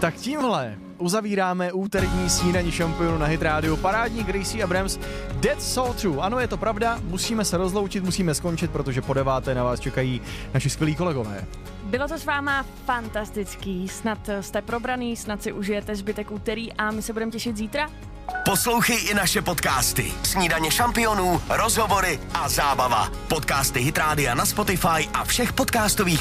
Tak tímhle uzavíráme úterní snídaní šampionů na Hit Radio. Parádník Gracie Abrams, That's So True. Ano, je to pravda, musíme se rozloučit, musíme skončit, protože po 9. na vás čekají naši skvělí kolegové. Bylo to s váma fantastický, snad jste probraný, snad si užijete zbytek úterý a my se budeme těšit zítra. Poslouchej i naše podcasty. Snídaně šampionů, rozhovory a zábava. Podcasty Hit Rádia na Spotify a všech podcastových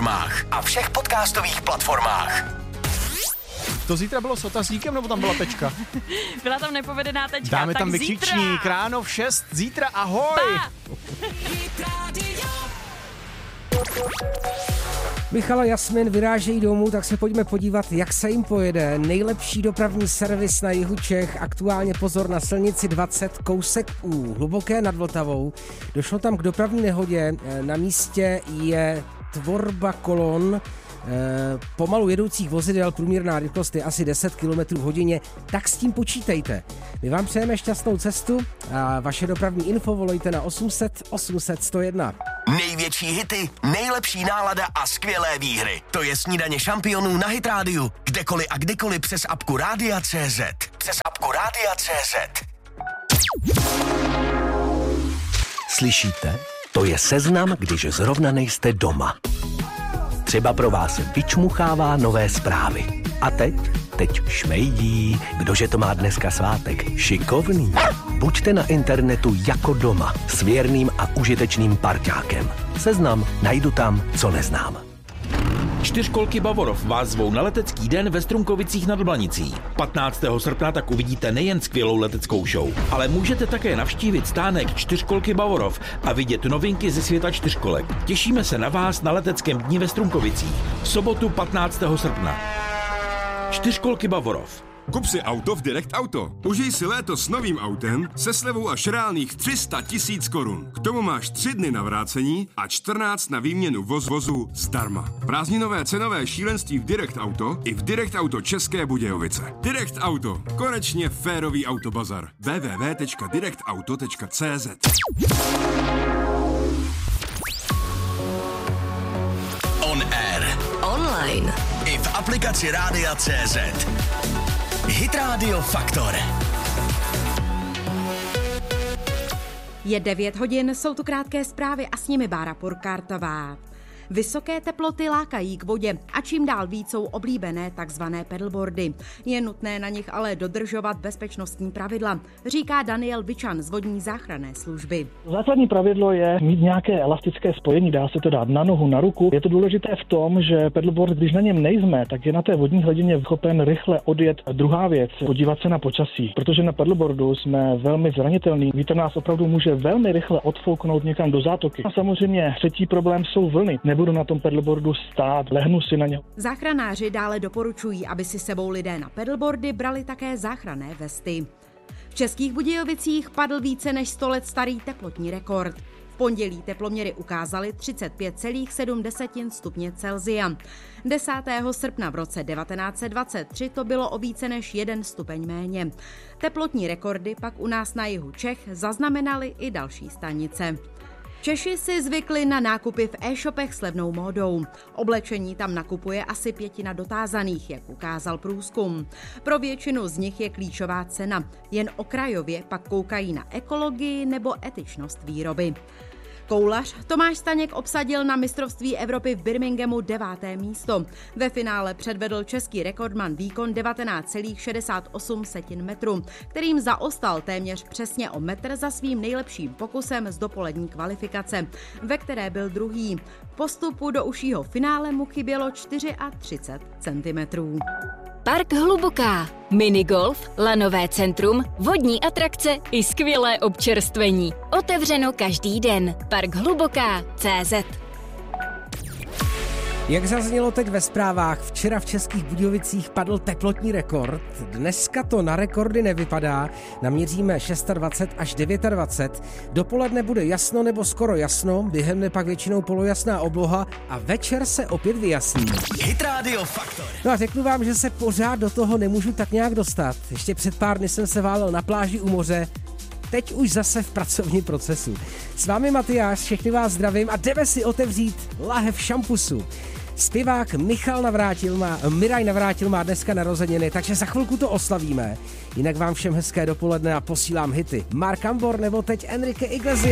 platformách. To zítra bylo s otazníkem, nebo tam byla tečka? Byla tam nepovedená tečka. Dáme tak tam vykřičník, ráno v 6, zítra ahoj! Michal a Jasmin vyrážejí domů, tak se pojďme podívat, jak se jim pojede. Nejlepší dopravní servis na jihu Čech, aktuálně pozor na silnici 20, kousek U, Hluboké nad Vltavou. Došlo tam k dopravní nehodě, na místě je tvorba kolon, pomalu jedoucích vozidel, průměrná rychlost je asi 10 km hodině, tak s tím počítejte. My vám přejeme šťastnou cestu a vaše dopravní info volejte na 800 800 101. Největší hity, nejlepší nálada a skvělé výhry. To je snídaně šampionů na Hit Rádiu. Kdekoliv a kdykoliv přes apku Rádia.cz. Slyšíte? To je seznam, když zrovna nejste doma. Třeba pro vás vyčmuchává nové zprávy. A teď šmejdí. Kdože to má dneska svátek? Šikovný. Buďte na internetu jako doma s věrným a užitečným parťákem. Seznam najdu tam, co neznám. Čtyřkolky Bavorov vás zvou na letecký den ve Strunkovicích nad Blanicí. 15. srpna tak uvidíte nejen skvělou leteckou show, ale můžete také navštívit stánek Čtyřkolky Bavorov a vidět novinky ze světa čtyřkolek. Těšíme se na vás na leteckém dni ve Strunkovicích v sobotu 15. srpna. Čtyřkolky Bavorov. Kup si auto v Direct Auto. Užij si léto s novým autem se slevou až reálných 300 000 korun. K tomu máš 3 dny na vrácení a 14 na výměnu vozu zdarma. Prázdninové cenové šílenství v Direct Auto i v Direct Auto České Budějovice. Direct Auto. Konečně férový autobazar. www.directauto.cz. On air. Online. I v aplikaci Rádia.cz. Hit Radio Faktor. Je 9 hodin, jsou tu krátké zprávy a s nimi Bára Purkártová. Vysoké teploty lákají k vodě a čím dál víc jsou oblíbené takzvané paddleboardy. Je nutné na nich ale dodržovat bezpečnostní pravidla, říká Daniel Vičan z vodní záchranné služby. Základní pravidlo je mít nějaké elastické spojení, dá se to dát na nohu, na ruku. Je to důležité v tom, že paddleboard, když na něm nejsme, tak je na té vodní hladině schopen rychle odjet. Druhá věc, podívat se na počasí, protože na paddleboardu jsme velmi zranitelní. Vítr nás opravdu může velmi rychle odfouknout někam do zátoky. A samozřejmě třetí problém jsou vlny. Nebudu na tom paddleboardu stát, lehnu si na něj. Záchranáři dále doporučují, aby si sebou lidé na paddleboardy brali také záchranné vesty. V Českých Budějovicích padl více než 100 let starý teplotní rekord. V pondělí teploměry ukázaly 35,7 stupně Celsia. 10. srpna v roce 1923 to bylo o více než 1 stupeň méně. Teplotní rekordy pak u nás na jihu Čech zaznamenaly i další stanice. Češi si zvykli na nákupy v e-shopech s levnou módou. Oblečení tam nakupuje asi 1/5 dotázaných, jak ukázal průzkum. Pro většinu z nich je klíčová cena, jen okrajově pak koukají na ekologii nebo etičnost výroby. Koulař Tomáš Staněk obsadil na mistrovství Evropy v Birminghamu 9. místo. Ve finále předvedl český rekordman výkon 19,68 metru, kterým zaostal téměř přesně o metr za svým nejlepším pokusem z dopolední kvalifikace, ve které byl druhý. Postupu do užšího finále mu chybělo 34 centimetrů. Park Hluboká, minigolf, lanové centrum, vodní atrakce i skvělé občerstvení. Otevřeno každý den. Park Hluboká.cz. Jak zaznělo teď ve zprávách, včera v Českých Budějovicích padl teplotní rekord. Dneska to na rekordy nevypadá, naměříme 26 až 29. Dopoledne bude jasno nebo skoro jasno, během dne pak většinou polojasná obloha a večer se opět vyjasní. Hit Radio Faktor. No a řeknu vám, že se pořád do toho nemůžu tak nějak dostat. Ještě před pár dny jsem se válel na pláži u moře, teď už zase v pracovním procesu. S vámi Matyáš, všechny vás zdravím a jdeme si otevřít lahev šampusu. Zpěvák Miraj Navrátil má dneska narozeniny, takže za chvilku to oslavíme. Jinak vám všem hezké dopoledne a posílám hity. Mark Ambor nebo teď Enrique Iglesias.